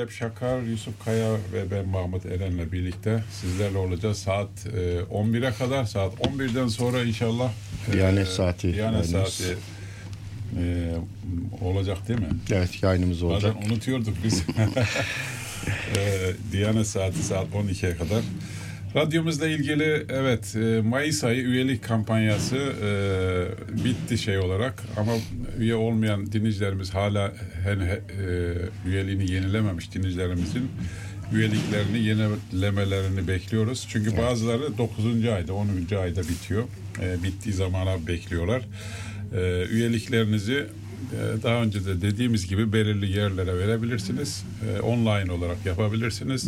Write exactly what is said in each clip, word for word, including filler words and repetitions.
Recep Şakar, Yusuf Kaya ve ben Mahmut Eren'le birlikte sizlerle olacağız. Saat e, on bire kadar, saat on birden sonra inşallah e, Diyanet saati Diyanet saati e, olacak değil mi? Evet, yayınımız olacak. Bazen unutuyorduk biz. e, Diyanet saati saat on ikiye kadar. Radyomuzla ilgili evet Mayıs ayı üyelik kampanyası e, bitti şey olarak ama üye olmayan dinleyicilerimiz hala hen, e, üyeliğini yenilememiş dinleyicilerimizin üyeliklerini yenilemelerini bekliyoruz. Çünkü evet. Bazıları dokuzuncu ayda onuncu ayda bitiyor. E, bittiği zamana bekliyorlar. E, üyeliklerinizi e, daha önce de dediğimiz gibi belirli yerlere verebilirsiniz. E, online olarak yapabilirsiniz.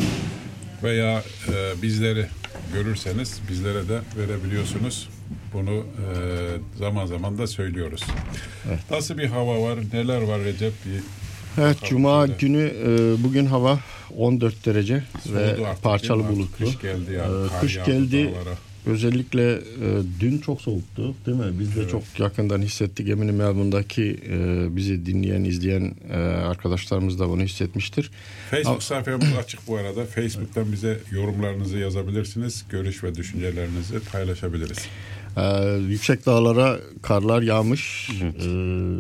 Veya e, bizleri görürseniz bizlere de verebiliyorsunuz. Bunu e, zaman zaman da söylüyoruz. Evet. Nasıl bir hava var? Neler var Recep? Bir evet, Cuma şöyle. günü e, bugün hava on dört derece soğudu ve artık, parçalı bulutlu. Kış geldi yani. E, kış geldi. Dağlara. Özellikle e, dün çok soğuktu, değil mi? Biz de evet. çok yakından hissettik. Eminim Melbourne'daki e, bizi dinleyen, izleyen e, arkadaşlarımız da bunu hissetmiştir. Facebook sayfamız açık bu arada. Facebook'tan bize yorumlarınızı yazabilirsiniz. Görüş ve düşüncelerinizi paylaşabiliriz. Ee, yüksek dağlara karlar yağmış. Evet. Ee,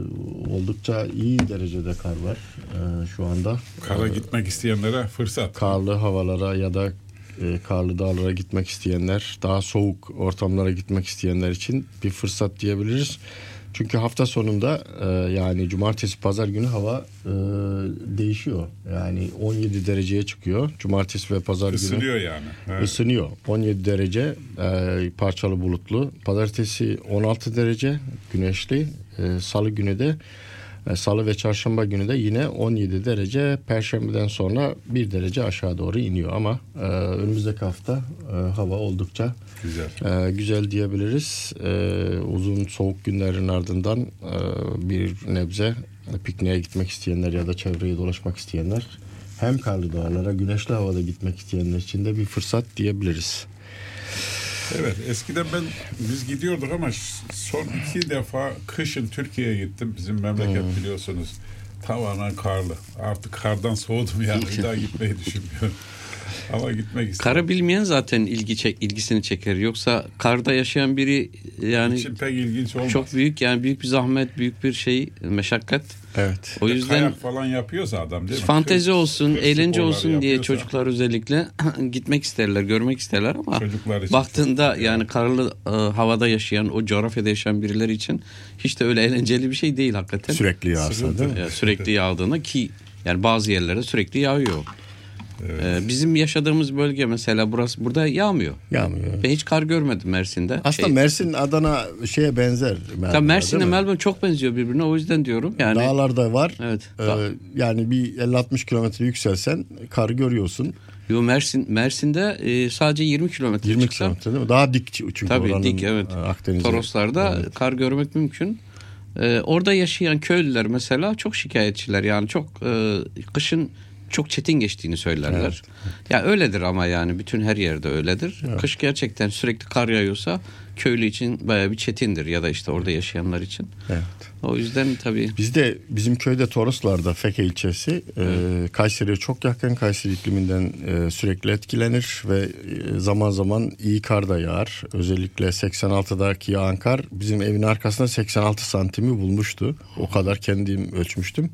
oldukça iyi derecede kar var ee, şu anda. Kara ee, gitmek isteyenlere fırsat. Karlı havalara ya da e, karlı dağlara gitmek isteyenler, daha soğuk ortamlara gitmek isteyenler için bir fırsat diyebiliriz. Çünkü hafta sonunda e, yani cumartesi pazar günü hava e, değişiyor. Yani on yedi dereceye çıkıyor. Cumartesi ve pazar Isınıyor günü. Isınıyor yani. Evet. Isınıyor. on yedi derece e, parçalı bulutlu. Pazartesi on altı derece güneşli. E, Salı günü de e, Salı ve çarşamba günü de yine on yedi derece. Perşembeden sonra bir derece aşağı doğru iniyor. Ama e, önümüzdeki hafta e, hava oldukça güzel, e, güzel diyebiliriz. E, uzun soğuk günlerin ardından e, bir nebze pikniğe gitmek isteyenler ya da çevreyi dolaşmak isteyenler, hem karlı dağlara, güneşli havada gitmek isteyenler için de bir fırsat diyebiliriz. Evet, eskiden ben biz gidiyorduk ama son iki defa kışın Türkiye'ye gittim. Bizim memleket hmm. biliyorsunuz tamamen karlı. Artık kardan soğudum yani. Bir daha gitmeyi düşünmüyorum. Ama gitmek istiyorum. Karı bilmeyen zaten ilgi çek, ilgisini çeker. Yoksa karda yaşayan biri yani için pek ilginç olmaz. Çok büyük yani büyük bir zahmet, büyük bir şey, meşakkat. Evet. O yüzden kayak falan yapıyorsa adam değil mi? Fantezi Kır, olsun, eğlence olsun yapıyorsa, diye çocuklar özellikle gitmek isterler, görmek isterler ama baktığında yani karlı e, havada yaşayan, o coğrafyada yaşayan birileri için hiç de öyle eğlenceli bir şey değil hakikaten. Sürekli yağsa değil mi? Yani sürekli yağdığında ki yani bazı yerlerde sürekli yağıyor. Evet. Ee, bizim yaşadığımız bölge mesela burası burada yağmıyor. Yağmıyor. Ben hiç kar görmedim Mersin'de. Aslında şey, Mersin, Adana şeye benzer. Tabii Mersin'le Melbourne çok benziyor birbirine, o yüzden diyorum. Yani dağlarda var. Evet. Ee, yani bir elli altmış kilometre yükselsen kar görüyorsun. Yo Mersin Mersin'de e, sadece yirmi kilometre yirmi kilometre değil mi? Daha dik çünkü tabii oranın. Dik evet. Akdeniz'de. Toroslarda evet. Kar görmek mümkün. Ee, orada yaşayan köylüler mesela çok şikayetçiler. Yani çok e, kışın çok çetin geçtiğini söylerler. Evet. Ya öyledir ama yani bütün her yerde öyledir. Evet. Kış gerçekten sürekli kar yağıyorsa köylü için bayağı bir çetindir ya da işte orada yaşayanlar için. Evet. O yüzden tabii. Biz de bizim köyde Toroslar'da Feke ilçesi evet. e, Kayseri'ye çok yakın. Kayseri ikliminden e, sürekli etkilenir ve e, zaman zaman iyi kar da yağar. Özellikle seksen altıdaki yağan kar bizim evin arkasında seksen altı santimi bulmuştu. O kadar kendim ölçmüştüm.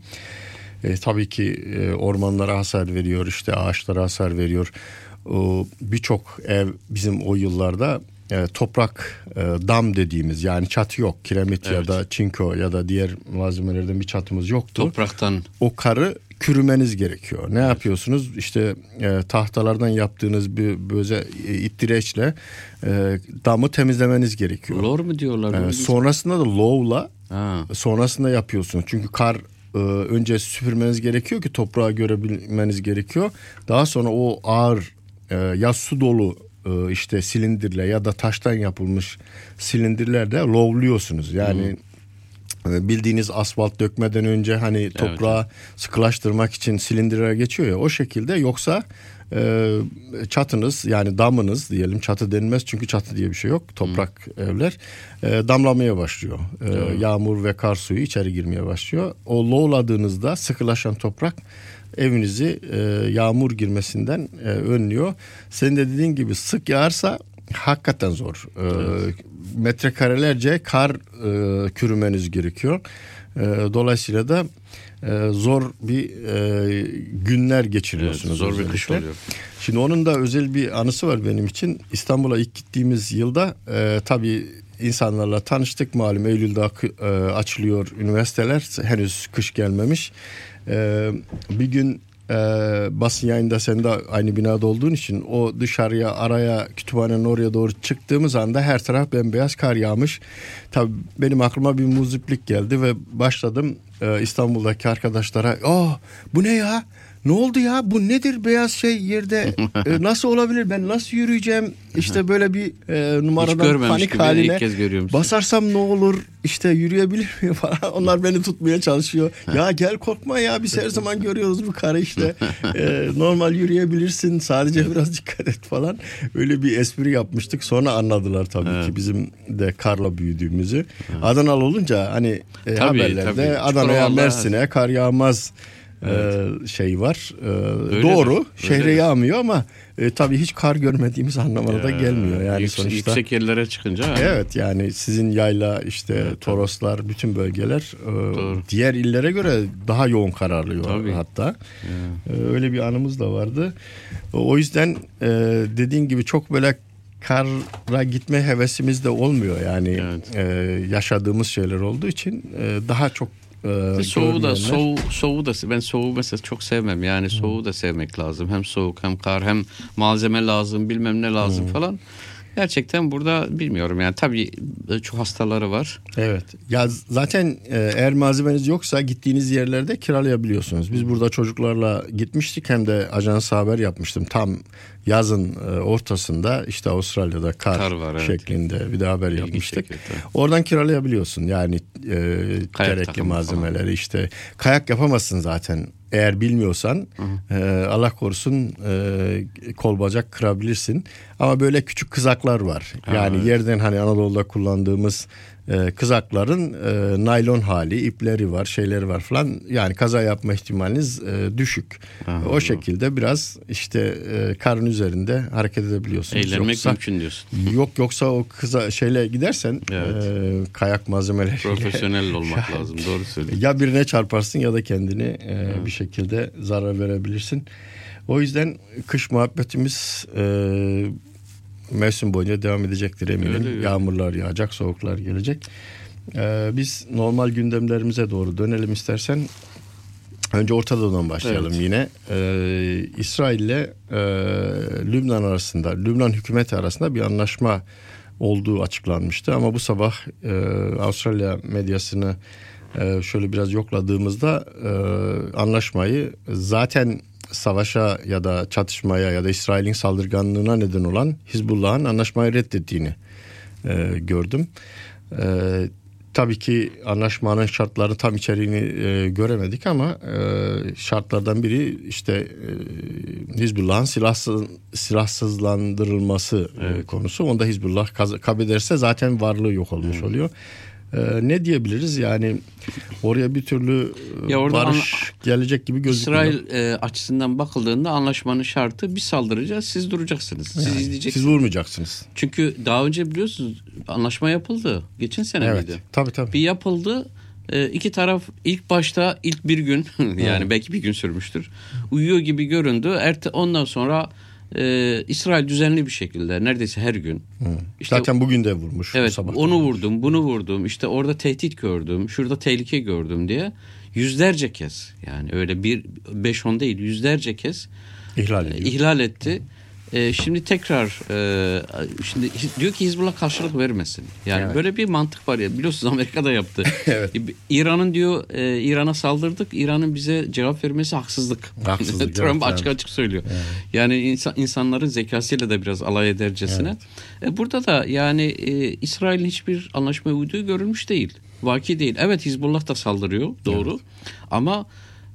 E, tabii ki e, ormanlara hasar veriyor, işte ağaçlara hasar veriyor. O, birçok ev bizim o yıllarda e, toprak e, dam dediğimiz, yani çatı yok. Kiremit evet. ya da çinko ya da diğer malzemelerden bir çatımız yoktu. Topraktan. O karı kürümeniz gerekiyor. Ne evet. yapıyorsunuz? İşte e, tahtalardan yaptığınız bir böyle e, ittireçle e, damı temizlemeniz gerekiyor. Lor mu diyorlar? E, sonrasında da low'la ha. sonrasında yapıyorsunuz. Çünkü kar önce süpürmeniz gerekiyor ki toprağı görebilmeniz gerekiyor. Daha sonra o ağır ya su dolu işte silindirle ya da taştan yapılmış silindirlerde lovluyorsunuz. Yani hmm. bildiğiniz asfalt dökmeden önce hani toprağı evet. sıkılaştırmak için silindire geçiyor ya, o şekilde. Yoksa çatınız, yani damınız diyelim, çatı denmez çünkü çatı diye bir şey yok, toprak hmm. evler e, damlamaya başlıyor. E, yağmur ve kar suyu içeri girmeye başlıyor. O lowladığınızda sıkılaşan toprak evinizi e, yağmur girmesinden e, önlüyor. Senin de dediğin gibi sık yağarsa hakikaten zor. E, evet. Metrekarelerce kar e, kürümeniz gerekiyor. E, dolayısıyla da e, zor bir e, günler geçiriyorsunuz. Evet, zor özellikle. bir kış oluyor. Şimdi onun da özel bir anısı var benim için. İstanbul'a ilk gittiğimiz yılda e, tabii insanlarla tanıştık. Malum Eylül'de e, açılıyor üniversiteler. Henüz kış gelmemiş. E, bir gün e, basın yayında sen de aynı binada olduğun için o dışarıya araya kütüphanenin oraya doğru çıktığımız anda her taraf bembeyaz kar yağmış. Tabii benim aklıma bir muziplik geldi ve başladım e, İstanbul'daki arkadaşlara "Aa, bu ne ya? Ne oldu ya? Bu nedir beyaz şey yerde? e, nasıl olabilir? Ben nasıl yürüyeceğim?" İşte böyle bir e, numaradan panik haline basarsam ne olur? İşte yürüyebilir miyim falan. Onlar beni tutmaya çalışıyor. Ya gel korkma ya, biz her zaman görüyoruz bu karı işte. E, normal yürüyebilirsin. Sadece biraz dikkat et falan. Öyle bir espri yapmıştık. Sonra anladılar tabii evet. ki bizim de karla büyüdüğümüzü. Evet. Adanalı olunca hani e, tabii, haberlerde tabii. Adana'ya, Mersin'e kar yağmaz. Evet. şey var. Ee, doğru. Mi? Şehre Öyle yağmıyor mi? ama e, tabii hiç kar görmediğimiz anlamına ya, da gelmiyor. Yani yüksek, sonuçta yüksek yerlere çıkınca. Evet yani sizin yayla işte evet, Toroslar tabii. bütün bölgeler e, diğer illere göre daha yoğun kararlıyor tabii. hatta. E, öyle bir anımız da vardı. O yüzden e, dediğin gibi çok böyle kara gitme hevesimiz de olmuyor. Yani evet. e, yaşadığımız şeyler olduğu için e, daha çok Ee, soğuğu da soğuğu, soğuğu da ben soğuğu mesela çok sevmem. Yani soğuğu da sevmek lazım. Hem soğuk hem kar hem malzeme lazım, bilmem ne lazım hmm. falan. Gerçekten burada bilmiyorum yani tabii çok hastaları var. Evet. Ya zaten eğer malzemeniz yoksa gittiğiniz yerlerde kiralayabiliyorsunuz. Biz burada çocuklarla gitmiştik, hem de ajansa haber yapmıştım. Tam yazın ortasında işte Avustralya'da kar, kar var, şeklinde evet. bir de haber İlginç yapmıştık. Şekilde. Oradan kiralayabiliyorsun. Yani e, gerekli malzemeleri falan. işte kayak yapamazsın zaten. Eğer bilmiyorsan e, Allah korusun e, kol bacak kırabilirsin. Ama böyle küçük kızaklar var. Yani evet. yerden hani Anadolu'da kullandığımız e, kızakların e, naylon hali, ipleri var, şeyleri var falan. Yani kaza yapma ihtimaliniz e, düşük. Aha, o şekilde biraz işte e, karın üzerinde hareket edebiliyorsunuz. Eğlenmek yoksa, mümkün diyorsun. Yok yoksa o kıza şeyle gidersen evet. e, kayak malzemeleriyle. Profesyonel olmak ya, lazım, doğru söylüyorsun. Ya birine çarparsın ya da kendini e, bir şekilde zarar verebilirsin. O yüzden kış muhabbetimiz e, mevsim boyunca devam edecektir eminim. Öyle, öyle. Yağmurlar yağacak, soğuklar gelecek. Ee, biz normal gündemlerimize doğru dönelim istersen. Önce Orta Doğu'dan başlayalım evet. yine. Ee, İsrail ile e, Lübnan arasında, Lübnan hükümeti arasında bir anlaşma olduğu açıklanmıştı. Ama bu sabah e, Avustralya medyasını e, şöyle biraz yokladığımızda e, anlaşmayı zaten savaşa ya da çatışmaya ya da İsrail'in saldırganlığına neden olan Hizbullah'ın anlaşmayı reddettiğini e, gördüm. E, tabii ki anlaşmanın şartlarını tam içeriğini e, göremedik ama e, şartlardan biri işte e, Hizbullah'ın silahsız, silahsızlandırılması evet. e, konusu. Onda Hizbullah kaz- kaybederse zaten varlığı yok olmuş evet. oluyor. Ee, ne diyebiliriz yani oraya bir türlü ya barış an, gelecek gibi gözüküyor. İsrail e, açısından bakıldığında anlaşmanın şartı biz saldıracağız, siz duracaksınız. Siz yani, izleyeceksiniz. Siz vurmayacaksınız. Çünkü daha önce biliyorsunuz anlaşma yapıldı. Geçen sene evet, miydi? Tabii tabii. Bir yapıldı. E, iki taraf ilk başta ilk bir gün yani evet. belki bir gün sürmüştür. Uyuyor gibi göründü. Erte, ondan sonra Ee, İsrail düzenli bir şekilde neredeyse her gün. İşte, zaten bugün de vurmuş. Evet, onu vurdum, bunu vurdum. İşte orada tehdit gördüm, şurada tehlike gördüm diye yüzlerce kez, yani öyle bir beş on değil yüzlerce kez ihlal, e, ihlal etti. E, şimdi tekrar e, şimdi diyor ki Hizbullah karşılık vermesin. Yani evet. böyle bir mantık var ya, biliyorsunuz Amerika'da yaptı. evet. İran'ın diyor e, İran'a saldırdık. İran'ın bize cevap vermesi haksızlık. Haksızlık. Trump evet, açık açık söylüyor. Evet. Yani insan, insanların zekasıyla da biraz alay edercesine. Evet. E, burada da yani e, İsrail'in hiçbir anlaşmaya uyduğu görülmüş değil. Vaki değil. Evet, Hizbullah da saldırıyor. Doğru. Evet. Ama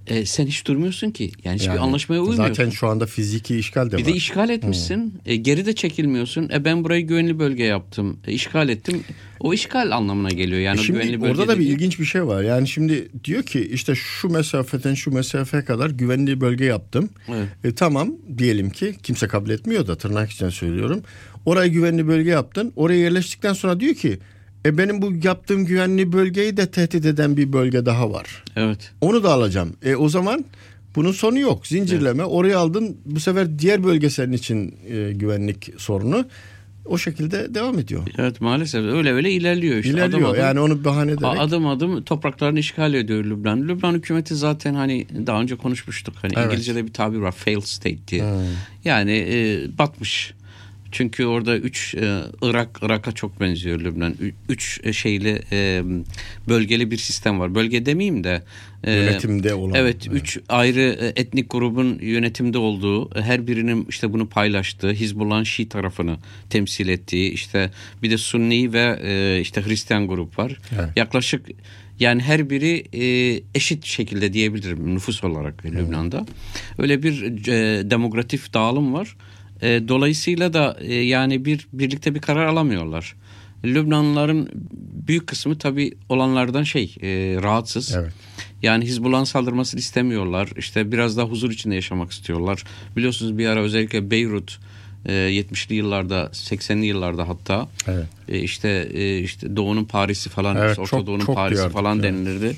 e, sen hiç durmuyorsun ki. Yani hiçbir Yani anlaşmaya uymuyorsun. Zaten şu anda fiziki işgal de bir var. Bir de işgal etmişsin. E, geri de çekilmiyorsun. E, ben burayı güvenli bölge yaptım. E, işgal ettim. O işgal anlamına geliyor. Yani e şimdi güvenli bölge orada da bir dediği... ilginç bir şey var. Yani şimdi diyor ki işte şu mesafeden şu mesafeye kadar güvenli bölge yaptım. Evet. E, tamam diyelim ki kimse kabul etmiyor da tırnak içinde söylüyorum. Orayı güvenli bölge yaptın. Oraya yerleştikten sonra diyor ki e benim bu yaptığım güvenli bölgeyi de tehdit eden bir bölge daha var. Evet. Onu da alacağım. E o zaman bunun sonu yok. Zincirleme. Evet. Oraya aldın. Bu sefer diğer bölge senin için e, güvenlik sorunu. O şekilde devam ediyor. Evet, maalesef öyle öyle ilerliyor işte. İlerliyor. Adım adım, yani onu bahane ederek. Adım adım topraklarını işgal ediyor Lübnan. Lübnan hükümeti zaten hani daha önce konuşmuştuk. Hani evet. İngilizce'de bir tabir var, failed state diye. Hmm. Yani e, batmış. Çünkü orada üç e, Irak Irak'a çok benziyor Lübnan. Ü, üç e, şeyli e, bölgeli bir sistem var. Bölge demeyeyim de e, yönetimde olan. Evet, evet. Üç ayrı e, etnik grubun yönetimde olduğu, her birinin işte bunu paylaştığı, Hizbullah'ın Şii tarafını temsil ettiği, işte bir de Sunni ve e, işte Hristiyan grup var. Evet. Yaklaşık yani her biri e, eşit şekilde diyebilirim nüfus olarak hmm. Lübnan'da. Öyle bir e, demografik dağılım var. E, dolayısıyla da e, yani bir birlikte bir karar alamıyorlar. Lübnanlıların büyük kısmı tabii olanlardan şey e, rahatsız. Evet. Yani Hizbullah'ın saldırmasını istemiyorlar. İşte biraz daha huzur içinde yaşamak istiyorlar. Biliyorsunuz bir ara özellikle Beyrut e, yetmişli yıllarda, seksenli yıllarda hatta evet. e, işte e, işte Doğu'nun Paris'i falan, evet, Orta çok, Doğu'nun çok Paris'i yardım, falan evet, denilirdi.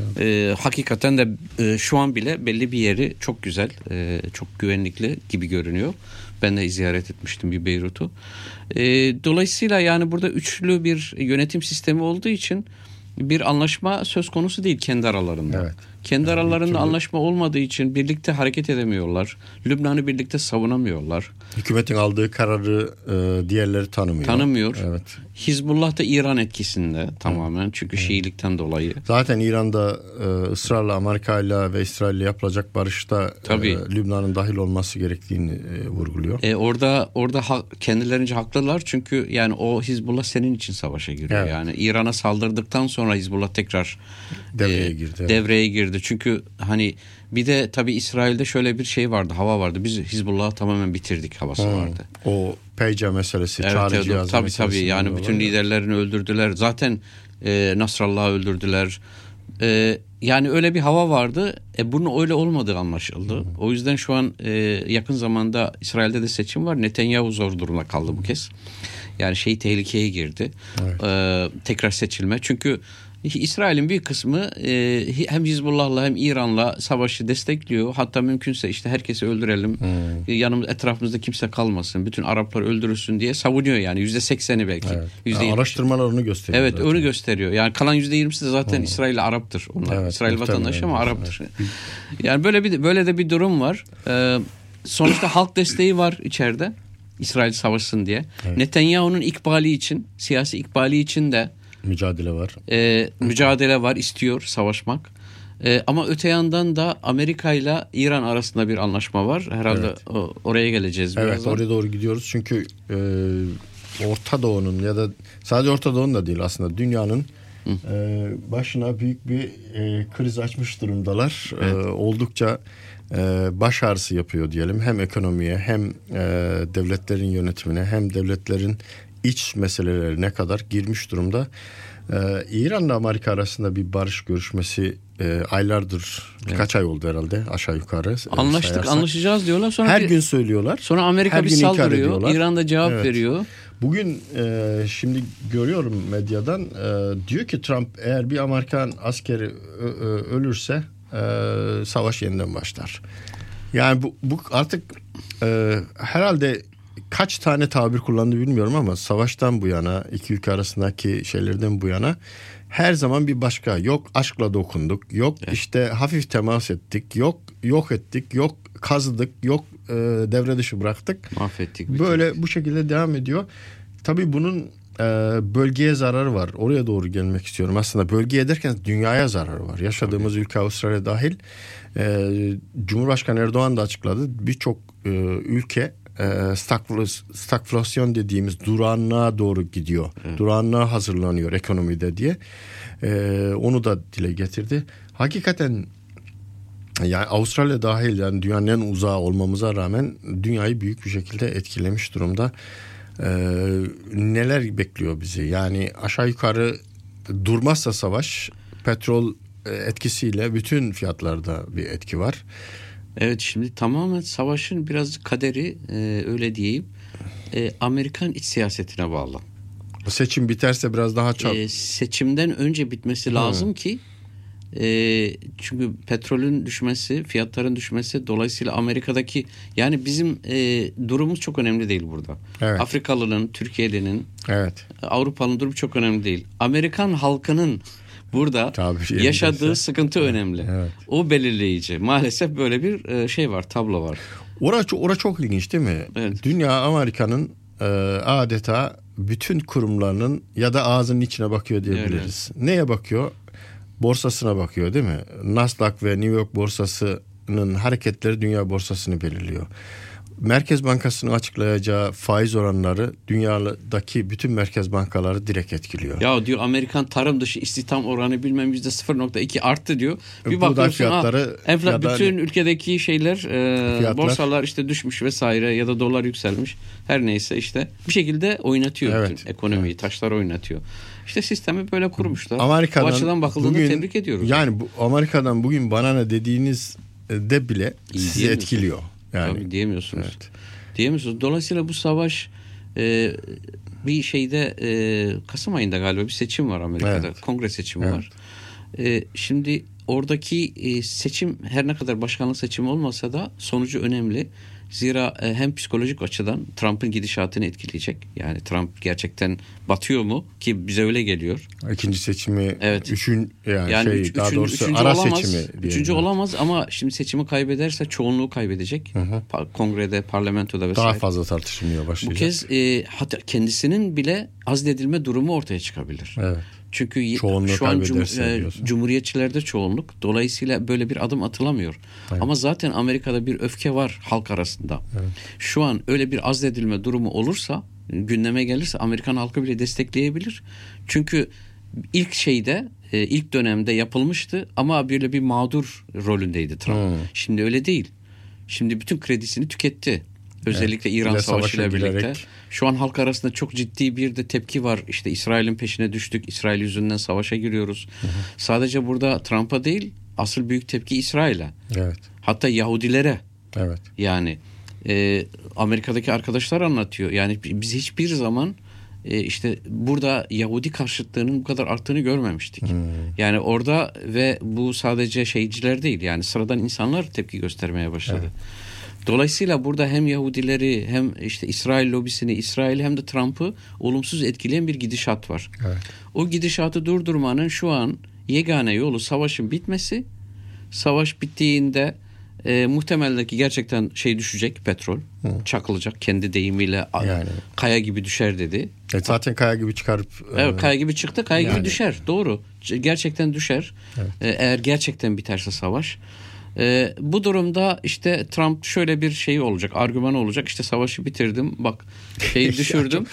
E, hakikaten de e, şu an bile belli bir yeri çok güzel, e, çok güvenlikli gibi görünüyor. Ben de ziyaret etmiştim bir Beyrut'u. E, dolayısıyla yani burada üçlü bir yönetim sistemi olduğu için bir anlaşma söz konusu değil kendi aralarında. Evet. Kendi yani aralarında türlü... anlaşma olmadığı için birlikte hareket edemiyorlar. Lübnan'ı birlikte savunamıyorlar. Hükümetin aldığı kararı e, diğerleri tanımıyor. Tanımıyor. Evet. Hizbullah da İran etkisinde tamamen. Çünkü evet. Şiilikten dolayı. Zaten İran'da e, ısrarla Amerika'yla ve İsrail'le yapılacak barışta e, Lübnan'ın dahil olması gerektiğini e, vurguluyor. E, orada orada ha, kendilerince haklılar. Çünkü yani o Hizbullah senin için savaşa giriyor. Evet. Yani İran'a saldırdıktan sonra Hizbullah tekrar devreye e, girdi. Evet. Devreye girdi. Çünkü hani bir de tabii İsrail'de şöyle bir şey vardı, hava vardı. Biz Hizbullah'ı tamamen bitirdik havası hmm. vardı. O Peyca meselesi, evet, çağrı evet, cihazı tabii, meselesi. Tabii yani bütün liderlerini öldürdüler. Zaten e, Nasrallah'ı öldürdüler. E, yani öyle bir hava vardı. E, bunun öyle olmadığı anlaşıldı. Hmm. O yüzden şu an e, yakın zamanda İsrail'de de seçim var. Netanyahu zor durumda kaldı bu kez. Yani şey tehlikeye girdi. Evet. E, tekrar seçilme. Çünkü İsrail'in bir kısmı e, hem Hizbullah'la hem İran'la savaşı destekliyor. Hatta mümkünse işte herkesi öldürelim. Hmm. Yanımız etrafımızda kimse kalmasın. Bütün Araplar öldürülsün diye savunuyor yani. Yüzde sekseni belki. Evet. yüzde yani araştırmalar onu gösteriyor. Evet zaten. onu gösteriyor. Yani kalan yüzde yirmisi de zaten hmm. İsrail Arap'tır. Onlar evet, İsrail vatandaşı ama Arap'tır. Evet. Yani böyle bir böyle de bir durum var. Ee, sonuçta halk desteği var içeride. İsrail savaşsın diye. Evet. Netanyahu'nun ikbali için, siyasi ikbali için de mücadele var. E, mücadele var, istiyor savaşmak. E, ama öte yandan da Amerika ile İran arasında bir anlaşma var. Herhalde evet. o, oraya geleceğiz birazdan. Evet, oraya doğru gidiyoruz. Çünkü e, Orta Doğu'nun ya da sadece Orta Doğu'nun da değil aslında dünyanın e, başına büyük bir e, kriz açmış durumdalar. Evet. E, oldukça e, baş ağrısı yapıyor diyelim. Hem ekonomiye hem e, devletlerin yönetimine hem devletlerin iç meselelerine kadar girmiş durumda. Ee, İran'la Amerika arasında bir barış görüşmesi e, aylardır, birkaç evet. ay oldu herhalde aşağı yukarı. Anlaştık, sayarsak. Anlaşacağız diyorlar. Sonra her bir, gün söylüyorlar. Sonra Amerika bir saldırıyor, İran da cevap evet. veriyor. Bugün e, şimdi görüyorum medyadan e, diyor ki Trump eğer bir Amerikan askeri ö, ö, ölürse e, savaş yeniden başlar. Yani bu, bu artık e, herhalde kaç tane tabir kullandı bilmiyorum ama savaştan bu yana iki ülke arasındaki şeylerden bu yana her zaman bir başka yok aşkla dokunduk yok evet. işte hafif temas ettik yok yok ettik yok kazıdık yok e, devre dışı bıraktık mahvettik böyle bitirdik. Bu şekilde devam ediyor. Tabii bunun e, bölgeye zararı var, oraya doğru gelmek istiyorum. Aslında bölgeye derken dünyaya zararı var. Yaşadığımız ülke Avustralya dahil e, Cumhurbaşkanı Erdoğan da açıkladı, birçok e, ülke E, stagflasyon dediğimiz durağanlığa doğru gidiyor. Evet. Durağanlığa hazırlanıyor ekonomide diye. E, onu da dile getirdi. Hakikaten Yani Avustralya dahil, yani dünyanın en uzağı olmamıza rağmen dünyayı büyük bir şekilde etkilemiş durumda. Ee, neler bekliyor bizi? Yani aşağı yukarı durmazsa savaş, petrol etkisiyle bütün fiyatlarda bir etki var. Evet, şimdi tamamen savaşın biraz kaderi, e, öyle diyeyim, e, Amerikan iç siyasetine bağlı. Bu seçim biterse biraz daha çok... E, seçimden önce bitmesi hmm. lazım ki e, çünkü petrolün düşmesi, fiyatların düşmesi, dolayısıyla Amerika'daki, yani bizim e, durumumuz çok önemli değil burada. Evet. Afrikalı'nın, Türkiye'nin, evet. Avrupa'nın durumu çok önemli değil. Amerikan halkının burada Tabii, yaşadığı yerindeyse. sıkıntı önemli. Evet. O belirleyici. Maalesef böyle bir şey var, tablo var. Orası, orası çok ilginç değil mi? Evet. Dünya Amerika'nın e, adeta bütün kurumlarının ya da ağzının içine bakıyor diyebiliriz. Öyle. Neye bakıyor? Borsasına bakıyor değil mi? Nasdaq ve New York borsasının hareketleri dünya borsasını belirliyor. Merkez Bankası'nın açıklayacağı faiz oranları dünyadaki bütün merkez bankaları direkt etkiliyor. Ya diyor Amerikan tarım dışı istihdam oranı bilmem yüzde sıfır nokta iki arttı diyor. Bir bakıyorsun fiyatları, ha, enfla, bütün ülkedeki şeyler e, borsalar işte düşmüş vesaire ya da dolar yükselmiş. Her neyse işte bir şekilde oynatıyor evet, bütün ekonomiyi, evet. taşlar oynatıyor. İşte sistemi böyle kurmuşlar. Amerika'dan bu açıdan bakıldığında bugün, tebrik ediyoruz. Yani bu, Amerika'dan bugün bana ne dediğiniz de bile İyi sizi etkiliyor. Yani, Tabii diyemiyorsunuz. Evet. Diyemiyorsunuz. Dolayısıyla bu savaş e, bir şeyde e, Kasım ayında galiba bir seçim var Amerika'da. Evet. Kongre seçimi evet. var. E, şimdi oradaki e, seçim her ne kadar başkanlık seçimi olmasa da sonucu önemli. Zira e, hem psikolojik açıdan Trump'ın gidişatını etkileyecek. Yani Trump gerçekten batıyor mu? Ki bize öyle geliyor. İkinci seçimi, evet. üçün yani, yani şey üç, daha üçün, doğrusu ara olamaz, seçimi. Üçüncü yani. olamaz ama şimdi seçimi kaybederse çoğunluğu kaybedecek. Hı hı. Kongrede, parlamentoda vesaire. Daha fazla tartışılmaya başlayacak. Bu kez e, hatta kendisinin bile azledilme durumu ortaya çıkabilir. Evet. Çünkü çoğunluğu şu an cum, e, cumhuriyetçilerde çoğunluk. Dolayısıyla böyle bir adım atılamıyor. Evet. Ama zaten Amerika'da bir öfke var halk arasında. Evet. Şu an öyle bir azledilme durumu olursa, gündeme gelirse Amerikan halkı bile destekleyebilir. Çünkü ilk şeyde, e, ilk dönemde yapılmıştı ama böyle bir mağdur rolündeydi Trump. Hmm. Şimdi öyle değil. Şimdi bütün kredisini tüketti. Özellikle evet, İran Savaşı ile birlikte. Giderek. Şu an halk arasında çok ciddi bir de tepki var. İşte İsrail'in peşine düştük. İsrail yüzünden savaşa giriyoruz. Hı hı. Sadece burada Trump'a değil, asıl büyük tepki İsrail'e. Evet. Hatta Yahudilere. Evet. Yani e, Amerika'daki arkadaşlar anlatıyor. Yani biz hiçbir zaman e, işte burada Yahudi karşıtlığının bu kadar arttığını görmemiştik. Hmm. Yani orada ve bu sadece şeyciler değil. Yani sıradan insanlar tepki göstermeye başladı. Evet. Dolayısıyla burada hem Yahudileri hem işte İsrail lobisini, İsrail hem de Trump'ı olumsuz etkileyen bir gidişat var. Evet. O gidişatı durdurmanın şu an yegane yolu savaşın bitmesi. Savaş bittiğinde e, muhtemelen ki gerçekten şey düşecek, petrol. Hı. Çakılacak kendi deyimiyle yani. Kaya gibi düşer dedi. E zaten kaya gibi çıkarıp. Evet, kaya gibi çıktı, kaya yani. gibi düşer. Doğru. Gerçekten düşer. Evet. E, eğer gerçekten biterse savaş. Ee, bu durumda işte Trump şöyle bir şey olacak, argümanı olacak. İşte savaşı bitirdim, bak şeyi düşürdüm,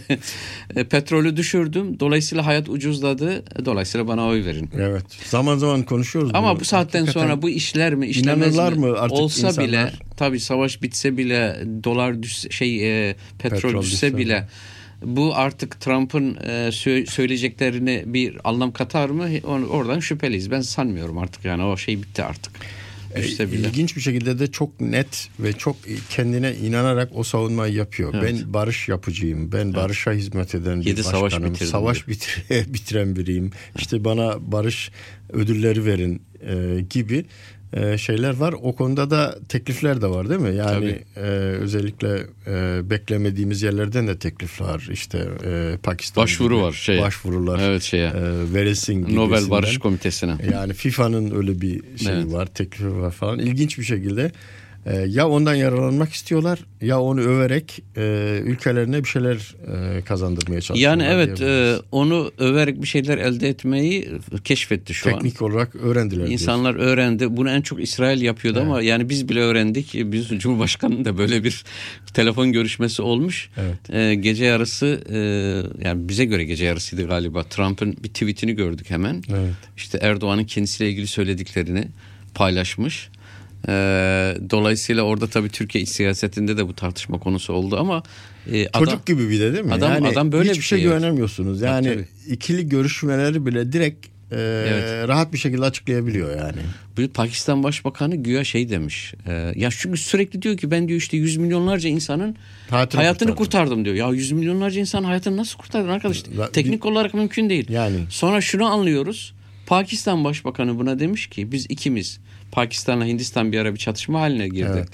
petrolü düşürdüm. Dolayısıyla hayat ucuzladı. Dolayısıyla bana oy verin. Evet. Zaman zaman konuşuyoruz. Ama bunu. Bu saatten Hakikaten sonra bu işler mi, işlemez mi? mı artık olsa insanlar? bile, tabii savaş bitse bile, dolar düşse, şey e, petrol, petrol düşse, düşse bile. Bu artık Trump'ın e, sö- söyleyeceklerine bir anlam katar mı? Oradan şüpheliyiz. Ben sanmıyorum artık, yani o şey bitti artık. E, ilginç bir şekilde de çok net ve çok kendine inanarak o savunmayı yapıyor. Evet. Ben barış yapıcıyım. Ben evet. barışa hizmet eden bir savaş başkanım. Savaş bitir- bitiren biriyim. İşte bana barış ödülleri verin e, gibi e, şeyler var. O konuda da teklifler de var değil mi? Yani e, özellikle e, beklemediğimiz yerlerden de teklif var. İşte e, Pakistan başvuru gibi, var şey. Başvurular. Evet şeye. E, verilsin Nobel Barış Komitesi'ne. Yani FIFA'nın öyle bir şeyi evet. var, teklifi var falan. İlginç bir şekilde e, ya ondan yararlanmak istiyorlar ya onu överek e, ülkelerine bir şeyler e, kazandırmaya çalışıyorlar. Yani evet e, onu överek bir şeyler elde etmeyi keşfetti şu Teknik an. Teknik olarak öğrendiler. İnsanlar diyorsun. öğrendi. Bunu en çok İsrail yapıyordu evet. ama yani biz bile öğrendik. Biz Cumhurbaşkanı'nın da böyle bir telefon görüşmesi olmuş. Evet. E, gece yarısı e, yani bize göre gece yarısıydı galiba. Trump'ın bir tweetini gördük hemen. Evet. İşte Erdoğan'ın kendisiyle ilgili söylediklerini. paylaşmış. E, dolayısıyla orada tabii Türkiye iç siyasetinde de bu tartışma konusu oldu ama e, çocuk adam, gibi bir de değil mi? Adam, yani adam böyle hiçbir bir şey şey güvenemiyorsunuz. Yani tabii, tabii. ikili görüşmeleri bile direkt e, evet. rahat bir şekilde açıklayabiliyor yani. Bir Pakistan Başbakanı güya şey demiş. E, ya çünkü sürekli diyor ki ben diyor işte yüz milyonlarca insanın hayatını, hayatını kurtardım diyor. Ya yüz milyonlarca insanın hayatını nasıl kurtardın arkadaş? La, Teknik bir, olarak mümkün değil. Yani. Sonra şunu anlıyoruz. Pakistan Başbakanı buna demiş ki biz ikimiz Pakistan'la Hindistan bir ara bir çatışma haline girdi. Evet.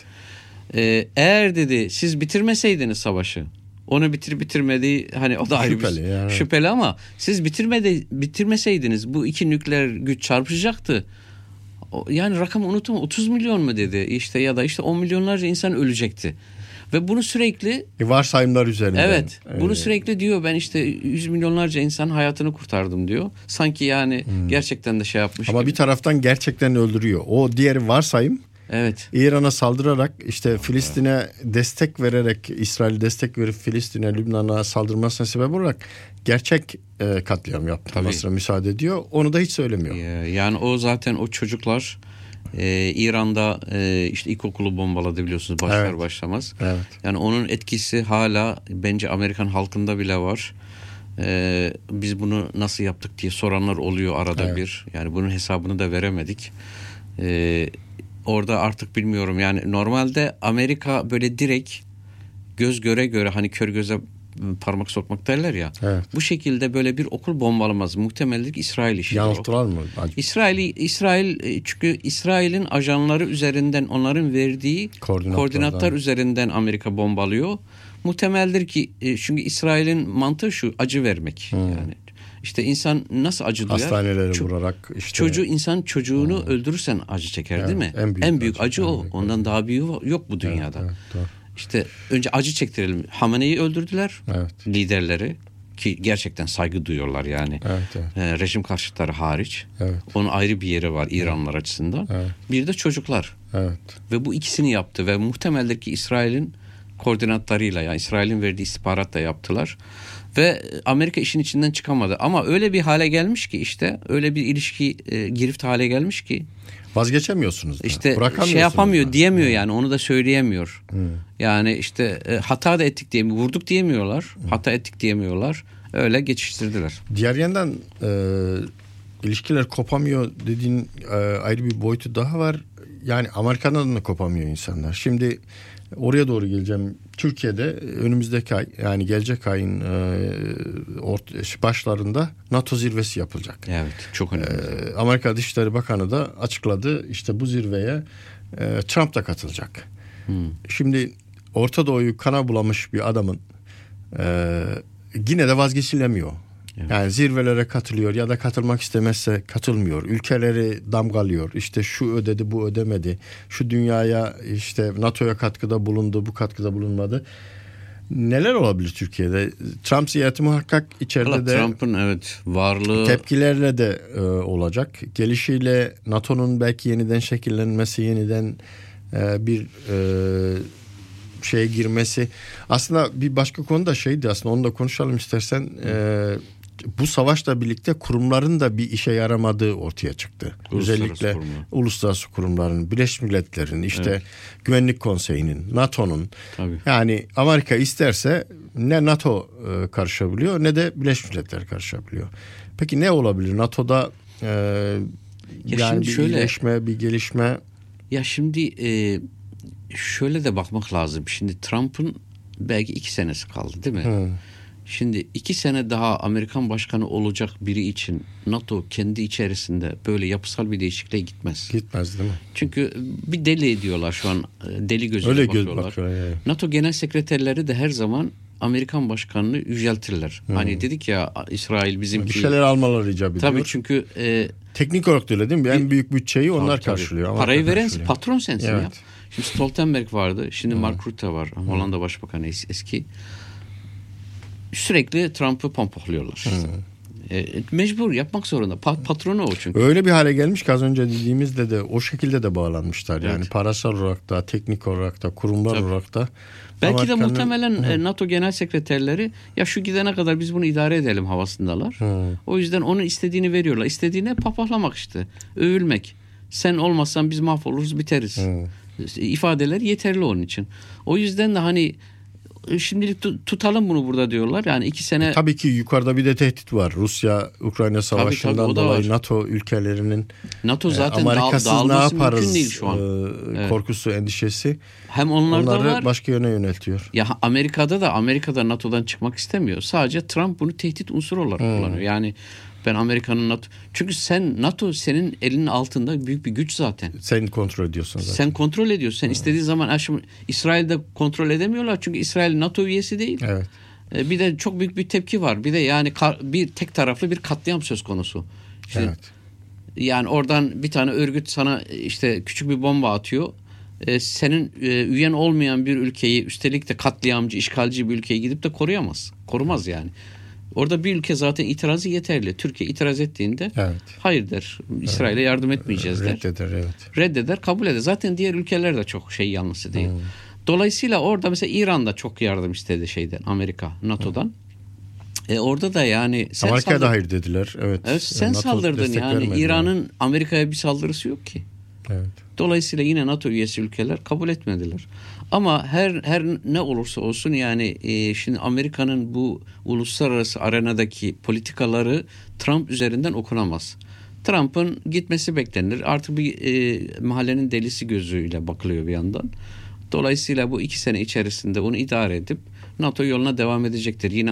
Ee, eğer dedi siz bitirmeseydiniz savaşı, onu bitir bitirmedi hani o da ayrı şüpheli, bir yani. şüpheli ama siz bitirmedi bitirmeseydiniz bu iki nükleer güç çarpışacaktı. O, yani rakamı unutma otuz milyon mu dedi işte ya da işte on milyonlarca insan ölecekti. Ve bunu sürekli e varsayımlar üzerinden. Evet. Bunu ee, sürekli diyor ben işte yüz milyonlarca insan hayatını kurtardım diyor. Sanki yani hmm. gerçekten de şey yapmış ama gibi. Bir taraftan gerçekten öldürüyor. O diğeri varsayım. Evet. İran'a saldırarak işte Filistin'e destek vererek İsrail destek verip Filistin'e Lübnan'a saldırmasına sebep olarak gerçek e, katliam yapmasına müsaade ediyor. Onu da hiç söylemiyor. Yani o zaten o çocuklar Ee, İran'da e, işte ilkokulu bombaladı biliyorsunuz başlar evet. başlamaz. Evet. Yani onun etkisi hala bence Amerikan halkında bile var. Ee, biz bunu nasıl yaptık diye soranlar oluyor arada evet. bir. Yani bunun hesabını da veremedik. Ee, orada artık bilmiyorum yani normalde Amerika böyle direkt göz göre göre hani kör göze parmak sokmak derler ya. Evet. Bu şekilde böyle bir okul bombalamaz. Muhtemellik İsrail işi. Yanılttılar mı? İsrail İsrail çünkü İsrail'in ajanları üzerinden onların verdiği koordinatlar üzerinden Amerika bombalıyor. Muhtemeldir ki çünkü İsrail'in mantığı şu acı vermek. Hmm. Yani işte insan nasıl acı duyar? Hastaneleri Ço- vurarak işte. Çocuğu insan çocuğunu hmm. öldürürsen acı çeker evet, değil mi? En büyük, en büyük acı, acı o. Büyük Ondan acı. daha büyüğü yok bu dünyada. Evet, evet, İşte önce acı çektirelim. Hamene'yi öldürdüler. Evet. Liderleri ki gerçekten saygı duyuyorlar yani. Evet, evet. Ee, rejim karşıtları hariç. Evet. Onun ayrı bir yeri var İranlılar evet. açısından. Evet. Bir de çocuklar. Evet. Ve bu ikisini yaptı ve muhtemeldir ki İsrail'in koordinatlarıyla yani İsrail'in verdiği istihbaratla yaptılar. Ve Amerika işin içinden çıkamadı. Ama öyle bir hale gelmiş ki işte öyle bir ilişki e, girift hale gelmiş ki vazgeçemiyorsunuz da. İşte şey yapamıyor da. diyemiyor yani onu da söyleyemiyor. Hmm. Yani işte e, hata da ettik diyemiyor. Vurduk diyemiyorlar. Hmm. Hata ettik diyemiyorlar. Öyle geçiştirdiler. Diğer yandan e, ilişkiler kopamıyor dediğin e, ayrı bir boyutu daha var. Yani Amerika'dan da kopamıyor insanlar. Şimdi oraya doğru geleceğim. Türkiye'de önümüzdeki ay yani gelecek ayın e, ort- başlarında NATO zirvesi yapılacak. Evet, çok önemli. E, Amerika Dışişleri Bakanı da açıkladı. İşte bu zirveye e, Trump da katılacak. Hmm. Şimdi Orta Doğu'yu kana bulamış bir adamın e, yine de vazgeçilemiyor. Evet. Yani zirvelere katılıyor ya da katılmak istemezse katılmıyor. Ülkeleri damgalıyor. İşte şu ödedi, bu ödemedi. Şu dünyaya işte NATO'ya katkıda bulundu, bu katkıda bulunmadı. Neler olabilir Türkiye'de? Trump ziyareti muhakkak içeride Valla de Trump'ın evet varlığı tepkilerle de e, olacak. Gelişiyle NATO'nun belki yeniden şekillenmesi, yeniden e, bir e, şeye girmesi. Aslında bir başka konu da şeydi aslında onu da konuşalım istersen. E, bu savaşla birlikte kurumların da bir işe yaramadığı ortaya çıktı. Uluslararası Özellikle kurumlar. uluslararası kurumların, Birleşmiş Milletler'in, işte evet. Güvenlik Konseyi'nin, NATO'nun. Tabii. Yani Amerika isterse ne NATO e, karışabiliyor ne de Birleşmiş Milletler karışabiliyor. Peki ne olabilir? NATO'da e, yani bir şöyle, iyileşme, bir gelişme. Ya şimdi e, şöyle de bakmak lazım. Şimdi Trump'ın belki iki senesi kaldı değil mi? Hmm. Şimdi iki sene daha Amerikan başkanı olacak biri için NATO kendi içerisinde böyle yapısal bir değişikliğe gitmez. Gitmez değil mi? Çünkü bir deli ediyorlar şu an, deli gözüyle öyle bakıyorlar. Göz bakıyor, yani. NATO genel sekreterleri de her zaman Amerikan başkanını yüceltirler. Hmm. Hani dedik ya İsrail bizimki. Bir şeyler almaları icap ediyor. Tabii çünkü. E, Teknik olarak da öyle değil mi? En büyük bütçeyi onlar tabii, karşılıyor. Tabii. Parayı veren patron sensin evet. ya. Şimdi Stoltenberg vardı. Şimdi hmm. Mark Rutte var. Hmm. Hollanda Başbakanı eski. Sürekli Trump'ı pompohluyorlar. Hmm. E, mecbur yapmak zorunda. Pa- patronu o çünkü. Öyle bir hale gelmiş ki az önce dediğimizde de o şekilde de bağlanmışlar. Yani evet. parasal olarak da, teknik olarak da, kurumlar tabii. olarak da. Belki Amerika'nın... de muhtemelen hmm. NATO genel sekreterleri ya şu gidene kadar biz bunu idare edelim havasındalar. Hmm. O yüzden onun istediğini veriyorlar. İstediğine papahlamak işte. Övülmek. Sen olmazsan biz mahvoluruz, biteriz. Hmm. İfadeler yeterli onun için. O yüzden de hani şimdilik tutalım bunu burada diyorlar. Yani iki sene... Tabii ki yukarıda bir de tehdit var. Rusya-Ukrayna savaşından tabii, tabii, dolayı NATO ülkelerinin NATO zaten Amerikasız dağ, ne yaparız değil şu an. E, evet. korkusu, endişesi. Hem onlarda onları var, başka yöne yöneltiyor. Ya Amerika'da da Amerika'da NATO'dan çıkmak istemiyor. Sadece Trump bunu tehdit unsuru olarak hmm. kullanıyor. Yani ben Amerika'nın NATO... Çünkü sen NATO senin elinin altında büyük bir güç zaten. Sen kontrol ediyorsun zaten. Sen kontrol ediyorsun. Sen hmm. istediği zaman... Aşım, İsrail'de kontrol edemiyorlar. Çünkü İsrail NATO üyesi değil. Evet. Bir de çok büyük bir tepki var. Bir de yani bir tek taraflı bir katliam söz konusu. İşte evet. Yani oradan bir tane örgüt sana işte küçük bir bomba atıyor. Senin üyen olmayan bir ülkeyi, üstelik de katliamcı, işgalci bir ülkeyi gidip de koruyamaz. Korumaz yani. Orada bir ülke zaten itirazı yeterli. Türkiye itiraz ettiğinde evet. hayır der. İsrail'e yardım etmeyeceğiz der. Reddeder, evet. Reddeder, kabul eder. Zaten diğer ülkeler de çok şey yanlısı değil. Hmm. Dolayısıyla orada mesela İran da çok yardım istedi şeyden, Amerika, NATO'dan. Hmm. E orada da yani sen Amerika'ya da hayır dediler. Evet. Evet, sen NATO saldırdın yani. İran'ın yani. Amerika'ya bir saldırısı yok ki. Evet. Dolayısıyla yine NATO üyesi ülkeler kabul etmediler. Ama her her ne olursa olsun yani e, şimdi Amerika'nın bu uluslararası arenadaki politikaları Trump üzerinden okunamaz. Trump'ın gitmesi beklenir. Artık bir e, mahallenin delisi gözüyle bakılıyor bir yandan. Dolayısıyla bu iki sene içerisinde onu idare edip NATO yoluna devam edecektir. Yine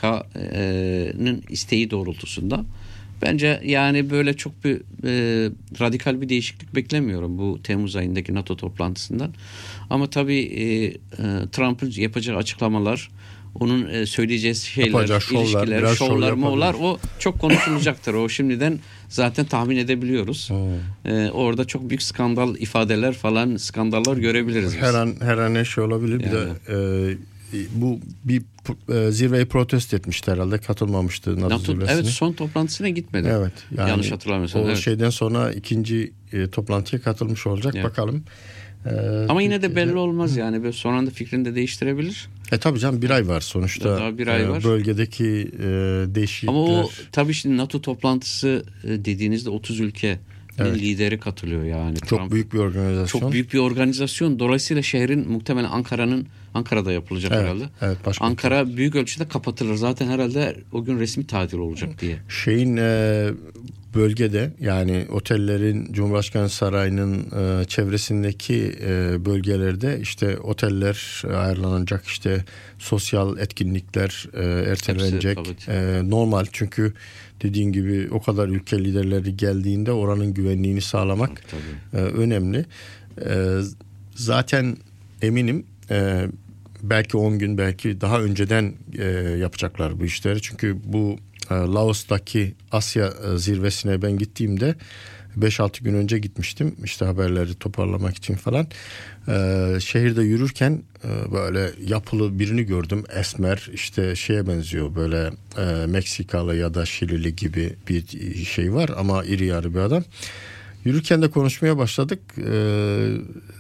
Amerika'nın isteği doğrultusunda. Bence yani böyle çok bir e, radikal bir değişiklik beklemiyorum bu Temmuz ayındaki NATO toplantısından. Ama tabii e, e, Trump'ın yapacağı açıklamalar, onun e, söyleyeceği şeyler, yapacağı ilişkiler, şovlar, şovlar, moğlar o çok konuşulacaktır. O şimdiden zaten tahmin edebiliyoruz. Hmm. E, orada çok büyük skandal ifadeler falan, skandallar görebiliriz. Her biz. an her an ne şey olabilir. Yani. Bir de e, bu bir e, zirveyi protesto etmişti herhalde. Katılmamıştı NATO, NATO zirvesine. Evet, son toplantısına gitmedi. Evet. Yani yanlış hatırlamıyorsam. O evet. şeyden sonra ikinci e, toplantıya katılmış olacak. Evet. Bakalım. Ee, Ama yine de belli olmaz yani. Böyle son anda fikrini de değiştirebilir. E tabii canım, bir ay var sonuçta. Daha bir ay var. Bölgedeki e, değişiklikler. Ama o tabii şimdi NATO toplantısı dediğinizde otuz ülke evet. lideri katılıyor yani. Çok Trump, büyük bir organizasyon. Çok büyük bir organizasyon. Dolayısıyla şehrin muhtemelen Ankara'nın Ankara'da yapılacak evet, herhalde. Evet, Ankara bir. büyük ölçüde kapatılır. Zaten herhalde o gün resmi tatil olacak diye. Şeyin e, bölgede yani otellerin, Cumhurbaşkanı Sarayı'nın e, çevresindeki e, bölgelerde işte oteller ayarlanacak, işte sosyal etkinlikler e, ertelenecek. E, normal, çünkü dediğin gibi o kadar ülke liderleri geldiğinde oranın güvenliğini sağlamak e, önemli. E, zaten eminim e, belki on gün, belki daha önceden e, yapacaklar bu işleri. Çünkü bu e, Laos'taki Asya e, zirvesine ben gittiğimde beş altı gün önce gitmiştim. İşte haberleri toparlamak için falan. E, şehirde yürürken e, böyle yapılı birini gördüm. Esmer, işte şeye benziyor, böyle e, Meksikalı ya da Şilili gibi bir şey var ama iri yarı bir adam. Yürürken de konuşmaya başladık. Eee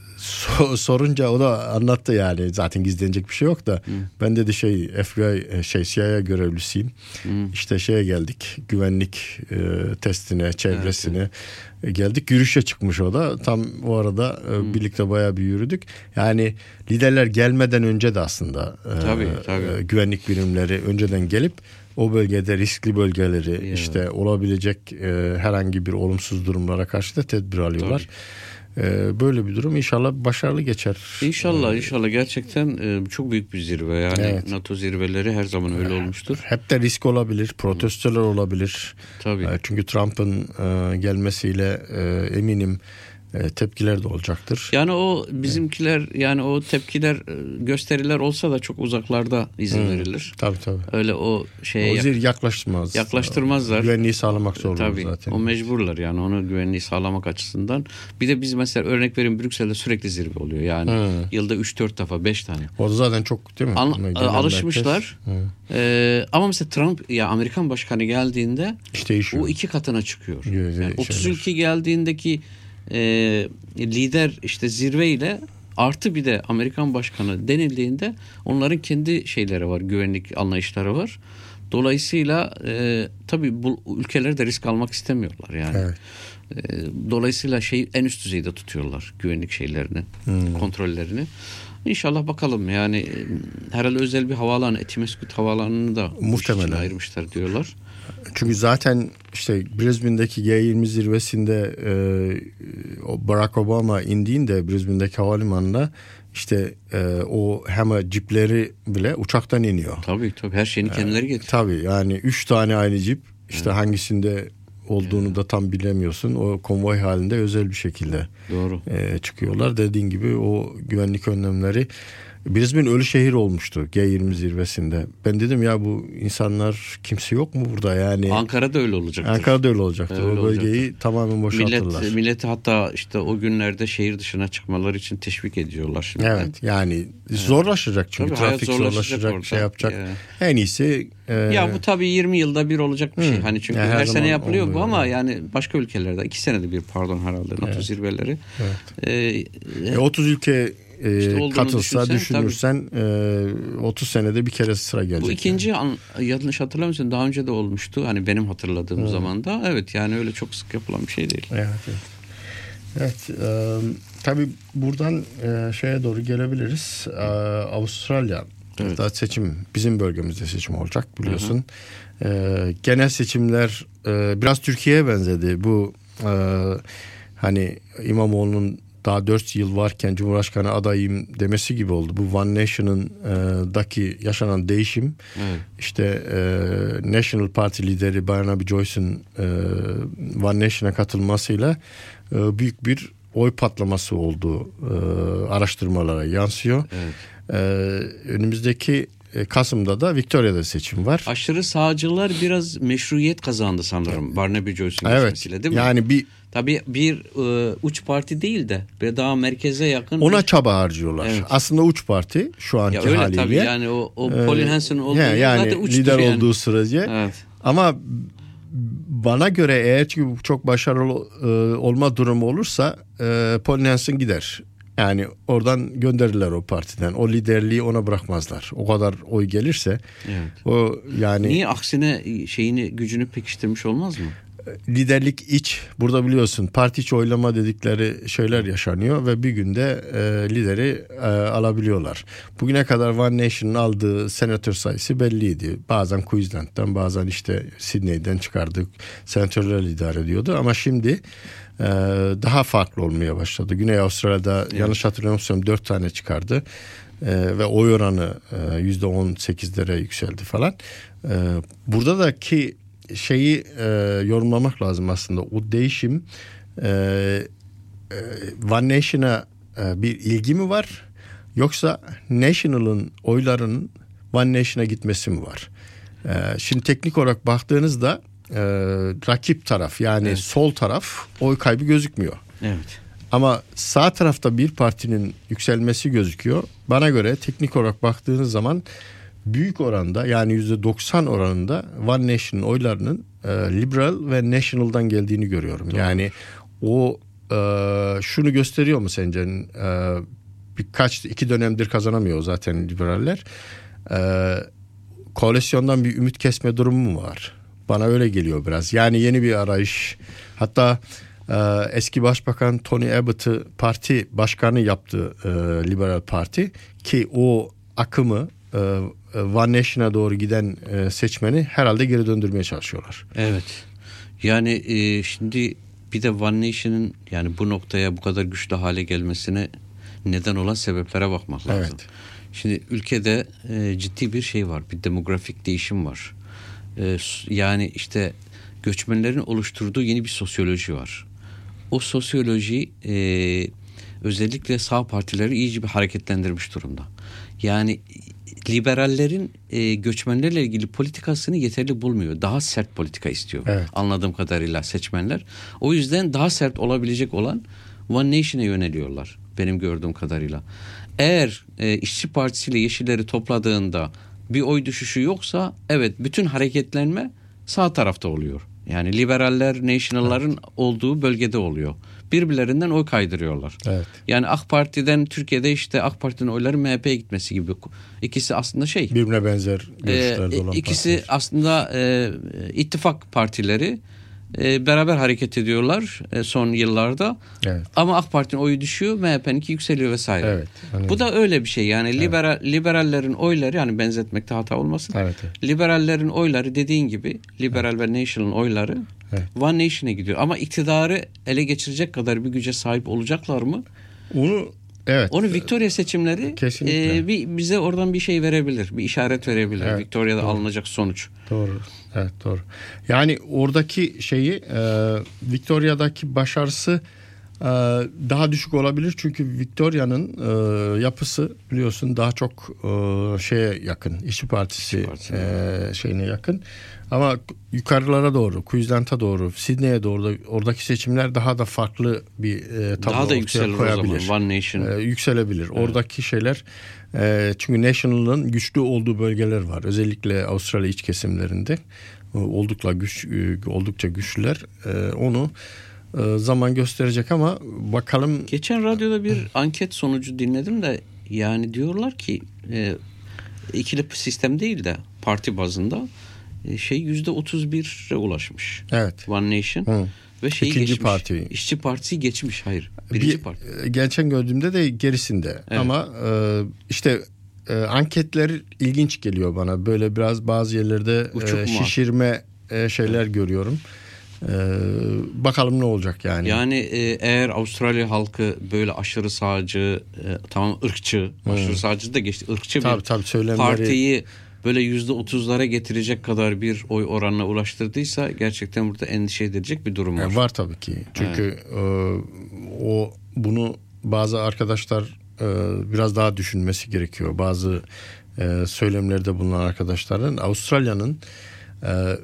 sorunca o da anlattı yani, zaten gizlenecek bir şey yok da. Hmm. Ben dedi şey F B I şey C I A görevlisiyim. Hmm. İşte şeye geldik, güvenlik e, testine, çevresine evet, evet. geldik. Yürüyüşe çıkmış o da. Tam o arada e, hmm. birlikte bayağı bir yürüdük. Yani liderler gelmeden önce de aslında e, tabii, tabii. E, güvenlik birimleri önceden gelip o bölgede riskli bölgeleri yeah. işte olabilecek e, herhangi bir olumsuz durumlara karşı da tedbir alıyorlar. Tabii. Böyle bir durum inşallah başarılı geçer. İnşallah inşallah gerçekten çok büyük bir zirve yani evet. NATO zirveleri her zaman öyle olmuştur. Hep de risk olabilir, protestolar olabilir. Tabii. Çünkü Trump'ın gelmesiyle eminim tepkiler de olacaktır. Yani o bizimkiler evet. yani o tepkiler, gösteriler olsa da çok uzaklarda izin hmm. verilir. Tabii tabii. Öyle o şeye o zil yaklaştırmaz. Yaklaştırmazlar. Güvenliği sağlamak zor olur zaten. O mecburlar yani onu güvenliği sağlamak açısından. Bir de biz mesela örnek vereyim, Brüksel'de sürekli zirve oluyor. Yani hmm. yılda üç dört defa, beş tane. O da zaten çok değil mi? Al, alışmışlar. Hmm. Ee, ama mesela Trump ya Amerikan başkanı geldiğinde işte o iki katına çıkıyor. Yani otuz ülke geldiğindeki E, lider işte zirveyle artı bir de Amerikan başkanı denildiğinde onların kendi şeyleri var, güvenlik anlayışları var. Dolayısıyla e, tabii bu ülkeler de risk almak istemiyorlar yani. Evet. E, dolayısıyla şey en üst düzeyde tutuyorlar güvenlik şeylerini, hmm. kontrollerini. İnşallah bakalım yani e, herhalde özel bir havaalanı, Etimeskut havaalanını da muhtemelen ayırmışlar diyorlar. Çünkü zaten işte Brisbane'deki G yirmi zirvesinde e, Barack Obama indiğinde Brisbane'deki havalimanına işte e, o hemen cipleri bile uçaktan iniyor. Tabii tabii her şeyini kendileri getiriyor. Tabii yani üç tane aynı cip işte evet. hangisinde olduğunu evet. da tam bilemiyorsun. O konvoy halinde özel bir şekilde Doğru. E, çıkıyorlar. Dediğin gibi o güvenlik önlemleri. Brisbane ölü şehir olmuştu G yirmi zirvesinde. Ben dedim ya bu insanlar kimse yok mu burada yani? Ankara'da öyle olacaktır. Ankara'da öyle olacaktır. Öyle o bölgeyi olacaktır. Tamamen boşaltırlar. Millet, milleti hatta işte o günlerde şehir dışına çıkmaları için teşvik ediyorlar şimdi. Evet yani zorlaşacak çünkü tabii, trafik zorlaşacak, zorlaşacak şey yapacak. Ya. En iyisi. E... Ya bu tabii yirmi yılda bir olacak bir şey. Hı. Hani çünkü yani her, her sene yapılıyor olmuyor. Bu ama yani başka ülkelerde iki senede bir pardon herhalde NATO evet. zirveleri. Evet. Ee, e, otuz ülke İşte katılsa düşünsen, düşünürsen e, otuz senede bir kere sıra gelecek. Bu ikinci yani. an, yanlış hatırlamıyorsun daha önce de olmuştu. Hani benim hatırladığım hmm. zaman da evet yani öyle çok sık yapılan bir şey değil. Evet. Evet, evet e, tabii buradan e, şeye doğru gelebiliriz. E, Avustralya evet. da seçim bizim bölgemizde seçim olacak biliyorsun. E, genel seçimler e, biraz Türkiye'ye benzedi. Bu e, hani İmamoğlu'nun daha dört yıl varken Cumhurbaşkanı adayım demesi gibi oldu. Bu One Nation'ın e, daki yaşanan değişim evet. işte e, National Party lideri Barnaby Joyce'un e, One Nation'a katılmasıyla e, büyük bir oy patlaması olduğu e, araştırmalara yansıyor. Evet. E, önümüzdeki Kasım'da da Victoria'da seçim var. Aşırı sağcılar biraz meşruiyet kazandı sanırım evet. Barnaby Joyce'un evet. geçmesiyle değil mi? Yani bir tabii bir e, uç parti değil de bir daha merkeze yakın. Ona bir... çaba harcıyorlar. Evet. Aslında uç parti şu anki ya öyle haliyle. Tabii yani o, o Pauline Hanson olduğu yani, yani zaten uçtur lider yani. olduğu sürece. Evet. Ama bana göre eğer ki çok başarılı e, olma durumu olursa e, Pauline Hanson gider. Yani oradan gönderirler o partiden. O liderliği ona bırakmazlar. O kadar oy gelirse. Evet. O yani niye aksine şeyini gücünü pekiştirmiş olmaz mı? Liderlik iç. Burada biliyorsun parti içi oylama dedikleri şeyler yaşanıyor ve bir günde e, lideri e, alabiliyorlar. Bugüne kadar One Nation'ın aldığı senatör sayısı belliydi. Bazen Queensland'dan bazen işte Sydney'den çıkardık. Senatörler idare ediyordu ama şimdi Ee, daha farklı olmaya başladı. Güney Avustralya'da evet. yanlış hatırlamıyorsam dört tane çıkardı ee, ve oy oranı e, yüzde on sekizlere yükseldi falan. Ee, buradaki şeyi e, yorumlamak lazım aslında. O değişim e, e, One Nation'a e, bir ilgi mi var yoksa National'ın oylarının One Nation'a gitmesi mi var? E, şimdi teknik olarak baktığınızda Ee, rakip taraf yani evet. sol taraf oy kaybı gözükmüyor. Evet. Ama sağ tarafta bir partinin yükselmesi gözüküyor. Bana göre teknik olarak baktığınız zaman büyük oranda yani yüzde doksan oranında One Nation'ın oylarının e, Liberal ve National'dan geldiğini görüyorum. Doğru. Yani o e, şunu gösteriyor mu sence? E, birkaç iki dönemdir kazanamıyor zaten liberaller. E, koalisyondan bir ümit kesme durumu mu var? Bana öyle geliyor biraz. Yani yeni bir arayış. Hatta e, eski başbakan Tony Abbott'ı parti başkanı yaptı e, Liberal Parti ki o akımı e, One Nation'a doğru giden e, seçmeni herhalde geri döndürmeye çalışıyorlar. Evet. Yani e, şimdi bir de One Nation'ın yani bu noktaya bu kadar güçlü hale gelmesine neden olan sebeplere bakmak lazım. Evet. Şimdi ülkede e, ciddi bir şey var. Bir demografik değişim var. Yani işte göçmenlerin oluşturduğu yeni bir sosyoloji var. O sosyoloji e, özellikle sağ partileri iyice bir hareketlendirmiş durumda. Yani liberallerin e, göçmenlerle ilgili politikasını yeterli bulmuyor. Daha sert politika istiyor. Evet. Anladığım kadarıyla seçmenler. O yüzden daha sert olabilecek olan One Nation'a yöneliyorlar. Benim gördüğüm kadarıyla. Eğer e, İşçi Partisi ile Yeşilleri topladığında bir oy düşüşü yoksa evet bütün hareketlenme sağ tarafta oluyor. Yani liberaller, national'ların evet. olduğu bölgede oluyor. Birbirlerinden oy kaydırıyorlar. Evet. Yani AK Parti'den Türkiye'de işte AK Parti'nin oyları M H P'ye gitmesi gibi. İkisi aslında şey. Birbirine benzer görüşlerde e, olan İkisi partiler. aslında e, ittifak partileri. E, beraber hareket ediyorlar e, son yıllarda. Evet. Ama AK Parti'nin oyu düşüyor, M H P'ninki yükseliyor vesaire. Evet, bu da öyle bir şey. Yani evet. liberal liberallerin oyları, yani benzetmekte hata olmasın. Evet, evet. Liberallerin oyları dediğin gibi liberal evet. ve national'ın oyları evet. One Nation'a gidiyor. Ama iktidarı ele geçirecek kadar bir güce sahip olacaklar mı? Onu evet. Onu Victoria seçimleri e, bir, bize oradan bir şey verebilir. Bir işaret verebilir. Evet, Victoria'da doğru. alınacak sonuç. Doğru. Evet, doğru. Yani oradaki şeyi e, Victoria'daki başarısı e, daha düşük olabilir. Çünkü Victoria'nın e, yapısı biliyorsun daha çok e, şeye yakın. İşçi Partisi, İşçi Partisi. E, şeyine yakın. Ama yukarılara doğru, Queensland'a doğru, Sydney'e doğru oradaki seçimler daha da farklı bir e, tablo daha da yükselir koyabilir. O zaman. One Nation. E, yükselebilir. Evet. Oradaki şeyler e, çünkü National'ın güçlü olduğu bölgeler var. Özellikle Avustralya iç kesimlerinde e, oldukça güç e, oldukça güçlüler. E, onu e, zaman gösterecek ama bakalım. Geçen radyoda bir anket sonucu dinledim de yani diyorlar ki e, ikili sistem değil de parti bazında şey yüzde otuz bire ulaşmış. Evet. One Nation. Hı. Ve şeyi İkinci geçmiş. Parti. İşçi Partisi geçmiş. Hayır. Birinci bir, parti. Geçen gördüğümde de gerisinde. Evet. Ama e, işte e, anketler ilginç geliyor bana. Böyle biraz bazı yerlerde e, şişirme e, şeyler evet. görüyorum. E, bakalım ne olacak yani. Yani e, eğer Avustralya halkı böyle aşırı sağcı, e, tamam ırkçı, hmm. aşırı sağcı da geçti. Irkçı tabii, bir tabii, söylemleri... partiyi böyle yüzde otuzlara getirecek kadar bir oy oranına ulaştırdıysa gerçekten burada endişe edilecek bir durum var. E, var tabii ki. Çünkü evet. e, o bunu bazı arkadaşlar e, biraz daha düşünmesi gerekiyor. Bazı e, söylemlerde bulunan arkadaşların Avustralya'nın e,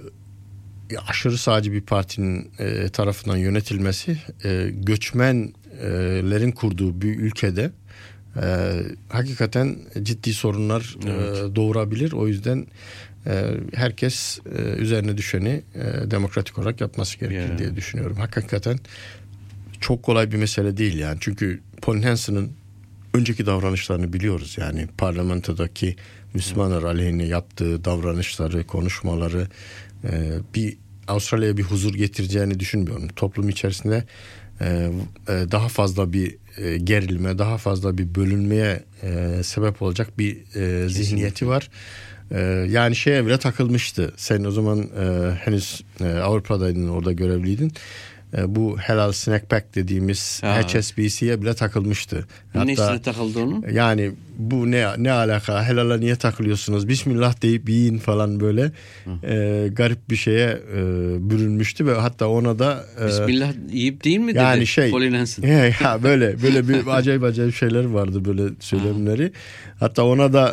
aşırı sağcı bir partinin e, tarafından yönetilmesi e, göçmenlerin kurduğu bir ülkede Ee, hakikaten ciddi sorunlar evet. e, doğurabilir. O yüzden e, herkes e, üzerine düşeni e, demokratik olarak yapması gerekir yeah. diye düşünüyorum. Hakikaten çok kolay bir mesele değil yani. Çünkü Pauline Hanson'ın önceki davranışlarını biliyoruz. Yani parlamentodaki Müslümanlar evet. aleyhine yaptığı davranışları, konuşmaları e, bir Avustralya'ya bir huzur getireceğini düşünmüyorum. Toplum içerisinde e, e, daha fazla bir e, gerilime, daha fazla bir bölünmeye e, sebep olacak bir e, zihniyeti var. E, yani şeye bile takılmıştı. Sen o zaman e, henüz e, Avrupa'daydın, orada görevliydin. E, bu helal snack pack dediğimiz ha. H S B C'ye bile takılmıştı. Nesine takıldı onu? Yani bu ne ne alaka? Helala niye takılıyorsunuz? Bismillah deyip yiyin falan böyle e, garip bir şeye e, bürünmüştü ve hatta ona da e, Bismillah yiyip değil mi dedi? Yani şey he, ya böyle böyle bir acayip acayip şeyler vardı, böyle söylemleri. Ha. Hatta ona da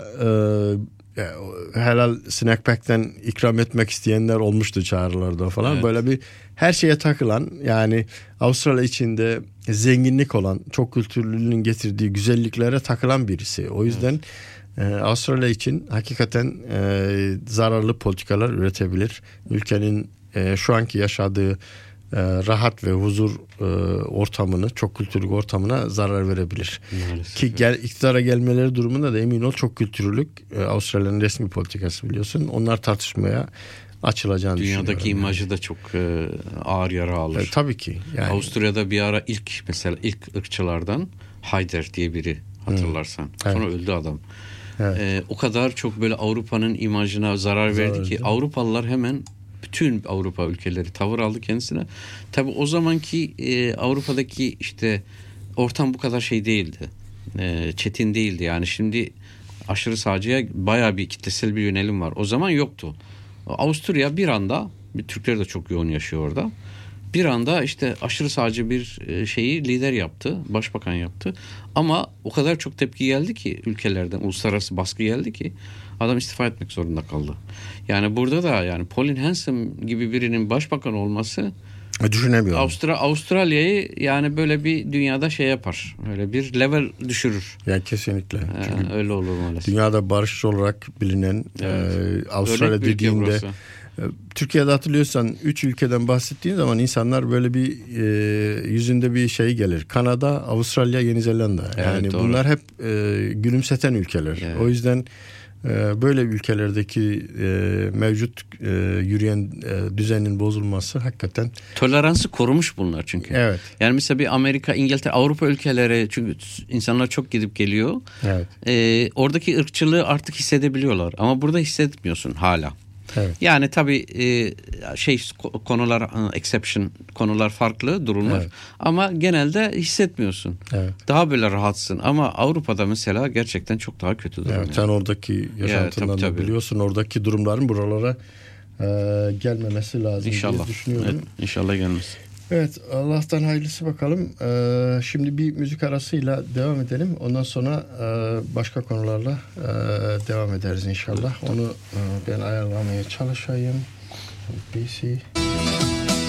e, helal snack pack'ten ikram etmek isteyenler olmuştu çağrılarda falan. Evet. Böyle bir her şeye takılan, yani Avustralya içinde zenginlik olan, çok kültürlülüğün getirdiği güzelliklere takılan birisi. O yüzden evet. e, Avustralya için hakikaten e, zararlı politikalar üretebilir. Ülkenin e, şu anki yaşadığı e, rahat ve huzur e, ortamını, çok kültürlük ortamına zarar verebilir. Maalesef. Ki gel, iktidara gelmeleri durumunda da emin ol çok kültürlülük e, Avustralya'nın resmi politikası biliyorsun. Onlar tartışmaya açılacağını düşünüyorum. Dünyadaki imajı yani. da çok e, ağır yara alır. E, tabii ki. Yani. Avusturya'da bir ara ilk mesela ilk ırkçılardan Haider diye biri, hatırlarsan. Hmm. Evet. Sonra öldü adam. Evet. E, o kadar çok böyle Avrupa'nın imajına zarar, zarar verdi ki Avrupalılar hemen bütün Avrupa ülkeleri tavır aldı kendisine. Tabii o zamanki e, Avrupa'daki işte ortam bu kadar şey değildi. E, çetin değildi. Yani şimdi aşırı sağcıya bayağı bir kitlesel bir yönelim var. O zaman yoktu. Avusturya bir anda, bir Türkler de çok yoğun yaşıyor orada. Bir anda işte aşırı sağcı bir şeyi lider yaptı, başbakan yaptı. Ama o kadar çok tepki geldi ki ülkelerden, uluslararası baskı geldi ki adam istifa etmek zorunda kaldı. Yani burada da yani Pauline Hanson gibi birinin başbakan olması düşünemiyorum. Avustra Avustralya'yı yani böyle bir dünyada şey yapar. Öyle bir level düşürür. Yani kesinlikle. Ee, öyle olur maalesef. Dünyada barışçı olarak bilinen evet. e, Avustralya dediğinde Türkiye'de hatırlıyorsan üç ülkeden bahsettiğin zaman insanlar böyle bir e, yüzünde bir şey gelir. Kanada, Avustralya, Yeni Zelanda. Evet, yani doğru. bunlar hep e, gülümseten ülkeler. Evet. O yüzden e, böyle ülkelerdeki e, mevcut e, yürüyen e, düzenin bozulması hakikaten. Toleransı korumuş bunlar çünkü. Evet. Yani mesela bir Amerika, İngiltere, Avrupa ülkeleri, çünkü insanlar çok gidip geliyor. Evet. E, oradaki ırkçılığı artık hissedebiliyorlar. Ama burada hissetmiyorsun hala. Evet. Yani tabii e, şey konular exception, konular farklı durumlar, Evet. ama genelde hissetmiyorsun. Evet. Daha böyle rahatsın, ama Avrupa'da mesela gerçekten çok daha kötü durum. Evet, yani. sen oradaki yaşantından tabii, da tabii. biliyorsun, oradaki durumların buralara e, gelmemesi lazım İnşallah. diye düşünüyorum. Evet, inşallah gelmez. Evet, Allah'tan hayırlısı bakalım. Ee, şimdi bir müzik arasıyla devam edelim. Ondan sonra e, başka konularla e, devam ederiz inşallah. Onu e, ben ayarlamaya çalışayım. B C.